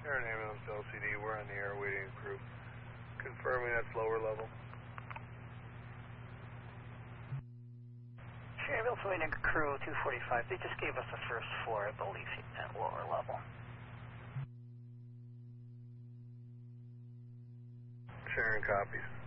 Sharon Ambulance to LCD, we're on the air waiting crew. Confirming that's lower level. Sharon Ambulance waiting crew 245. They just gave us the first floor, I believe, at lower level. Sharon copies.